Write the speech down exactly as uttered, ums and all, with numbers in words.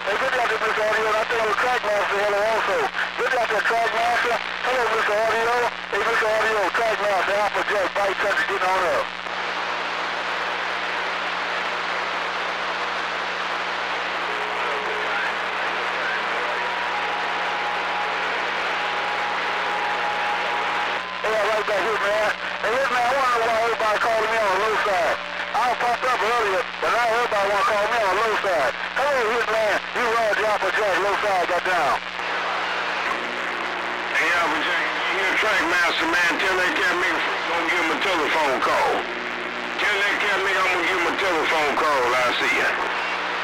Hey, good job there, Mister Audio. And I think the track master, hello also. Good job there, track master. Hello, Mister Audio. Hey, Mister Audio, track master, Alpha Jet, Bite Country, getting on up. Right back here, man. Hey, listen, man, I wonder why everybody calling me on the low side. I popped up earlier, but now everybody want to call me on the low side. Hello, Hitman. You Roger Alpha Jack, low side, got down. Hey, Alpha Jack, you hear track master, man. Tell that cat nigga I'm gonna give him a telephone call. Tell that cat nigga I'm gonna give him a telephone call. I see ya.